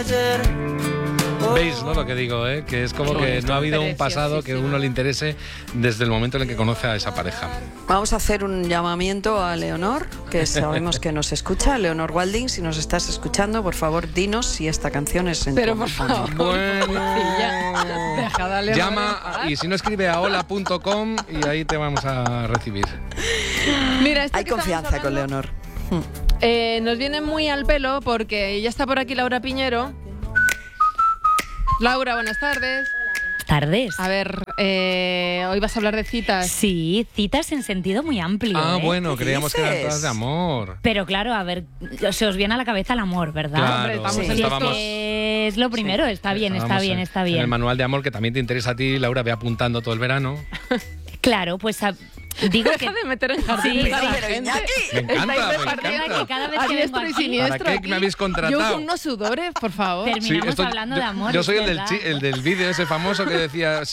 ayer. ¿Veis, no, lo que digo, eh? Que es como que no ha habido un pasado que a uno le interese desde el momento en el que conoce a esa pareja. Vamos a hacer un llamamiento a Leonor, que sabemos que nos escucha. Leonor Walding, si nos estás escuchando, por favor, dinos si esta canción es en Pero tu por favor, Bueno, dejad a Leonor llama y si no escribe a hola.com y ahí te vamos a recibir. Mira, Hay confianza con Leonor. Nos viene muy al pelo porque ya está por aquí Laura Piñero. Laura, buenas tardes. Tardes. A ver, hoy vas a hablar de citas. Sí, citas en sentido muy amplio. Ah, ¿eh? bueno, ¿Qué creíamos que eran dices? todas de amor. Pero claro, a ver, se os viene a la cabeza el amor, ¿verdad? Claro, Hombre, estamos Sí, en estábamos, estos- es lo primero, está bien, está estábamos bien, está en el bien. manual de amor que también te interesa a ti, Laura, ve apuntando todo el verano. Claro, pues digo que... Deja de meter en jardines Sí, a la pero gente. Iñaki. Me encanta, me Estáis encanta. que cada vez a que diestro vengo y aquí, siniestro. ¿Para qué me habéis Yo contratado? con unos sudores, por favor. terminamos hablando de amor. Yo soy es verdad. el del vídeo ese famoso que decía